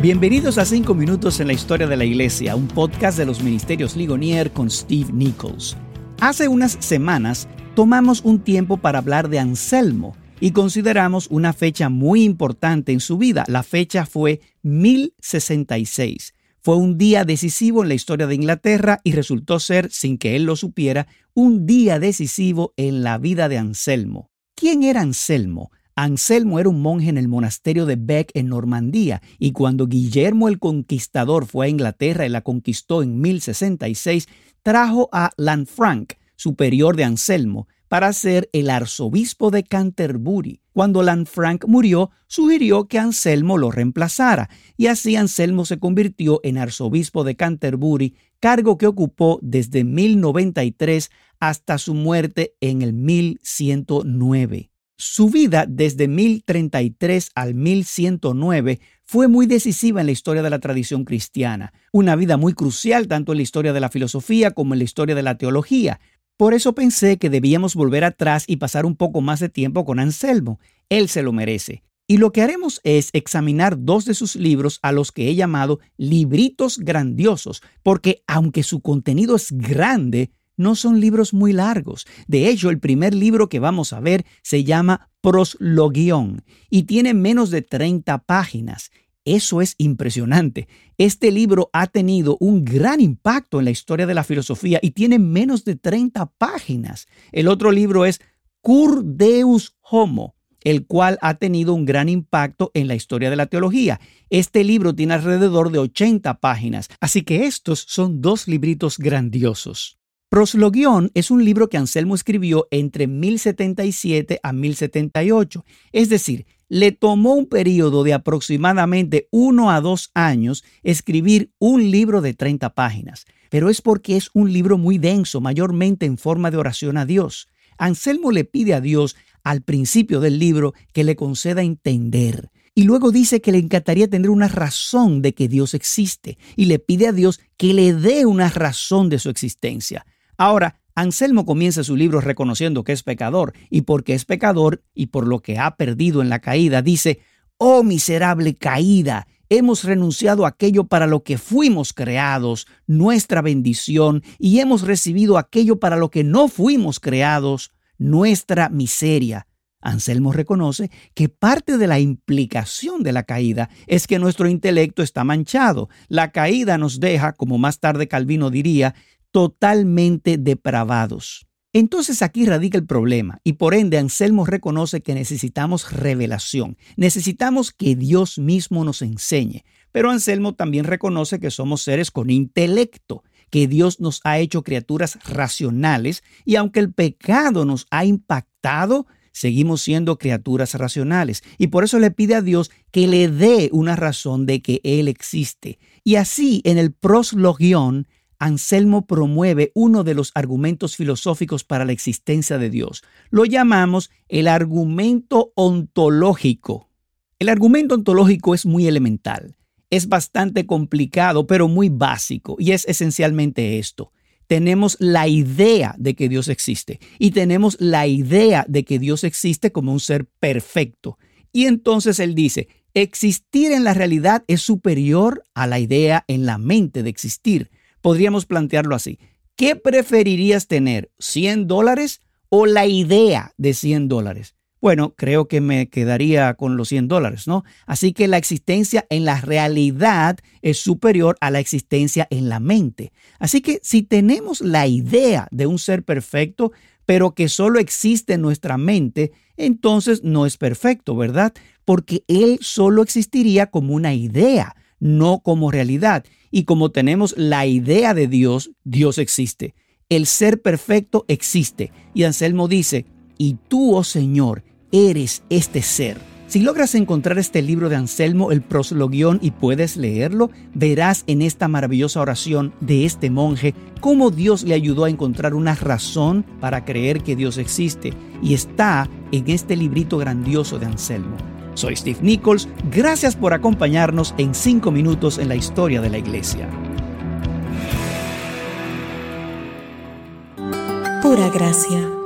Bienvenidos a 5 minutos en la historia de la iglesia, un podcast de los ministerios Ligonier con Steve Nichols. Hace unas semanas tomamos un tiempo para hablar de Anselmo y consideramos una fecha muy importante en su vida. La fecha fue 1066. Fue un día decisivo en la historia de Inglaterra y resultó ser, sin que él lo supiera, un día decisivo en la vida de Anselmo. ¿Quién era Anselmo? Anselmo era un monje en el monasterio de Bec en Normandía, y cuando Guillermo el Conquistador fue a Inglaterra y la conquistó en 1066, trajo a Lanfranc, superior de Anselmo, para ser el arzobispo de Canterbury. Cuando Lanfranc murió, sugirió que Anselmo lo reemplazara, y así Anselmo se convirtió en arzobispo de Canterbury, cargo que ocupó desde 1093 hasta su muerte en el 1109. Su vida desde 1033 al 1109 fue muy decisiva en la historia de la tradición cristiana, una vida muy crucial tanto en la historia de la filosofía como en la historia de la teología. Por eso pensé que debíamos volver atrás y pasar un poco más de tiempo con Anselmo. Él se lo merece. Y lo que haremos es examinar 2 de sus libros a los que he llamado libritos grandiosos, porque aunque su contenido es grande, no son libros muy largos. De hecho, el primer libro que vamos a ver se llama Proslogion y tiene menos de 30 páginas. Eso es impresionante. Este libro ha tenido un gran impacto en la historia de la filosofía y tiene menos de 30 páginas. El otro libro es Cur Deus Homo, el cual ha tenido un gran impacto en la historia de la teología. Este libro tiene alrededor de 80 páginas, así que estos son 2 libritos grandiosos. Proslogion es un libro que Anselmo escribió entre 1077 a 1078, es decir, le tomó un periodo de aproximadamente 1 a 2 años escribir un libro de 30 páginas, pero es porque es un libro muy denso, mayormente en forma de oración a Dios. Anselmo le pide a Dios al principio del libro que le conceda entender. Y luego dice que le encantaría tener una razón de que Dios existe y le pide a Dios que le dé una razón de su existencia. Ahora, Anselmo comienza su libro reconociendo que es pecador, y porque es pecador y por lo que ha perdido en la caída, dice: «Oh miserable caída, hemos renunciado a aquello para lo que fuimos creados, nuestra bendición, y hemos recibido aquello para lo que no fuimos creados, nuestra miseria». Anselmo reconoce que parte de la implicación de la caída es que nuestro intelecto está manchado. La caída nos deja, como más tarde Calvino diría, totalmente depravados. Entonces aquí radica el problema y por ende Anselmo reconoce que necesitamos revelación, necesitamos que Dios mismo nos enseñe, pero Anselmo también reconoce que somos seres con intelecto, que Dios nos ha hecho criaturas racionales y aunque el pecado nos ha impactado, seguimos siendo criaturas racionales y por eso le pide a Dios que le dé una razón de que Él existe. Y así en el Proslogion, Anselmo promueve uno de los argumentos filosóficos para la existencia de Dios. Lo llamamos el argumento ontológico. El argumento ontológico es muy elemental, es bastante complicado, pero muy básico, y es esencialmente esto. Tenemos la idea de que Dios existe, y tenemos la idea de que Dios existe como un ser perfecto. Y entonces él dice, existir en la realidad es superior a la idea en la mente de existir. Podríamos plantearlo así. ¿Qué preferirías tener, $100 o la idea de $100? Bueno, creo que me quedaría con los $100, ¿no? Así que la existencia en la realidad es superior a la existencia en la mente. Así que si tenemos la idea de un ser perfecto, pero que solo existe en nuestra mente, entonces no es perfecto, ¿verdad? Porque él solo existiría como una idea, no como realidad. Y como tenemos la idea de Dios, Dios existe. El ser perfecto existe. Y Anselmo dice, y tú, oh Señor, eres este ser. Si logras encontrar este libro de Anselmo, el Proslogion, y puedes leerlo, verás en esta maravillosa oración de este monje cómo Dios le ayudó a encontrar una razón para creer que Dios existe. Y está en este librito grandioso de Anselmo. Soy Steve Nichols. Gracias por acompañarnos en 5 minutos en la historia de la iglesia. Pura gracia.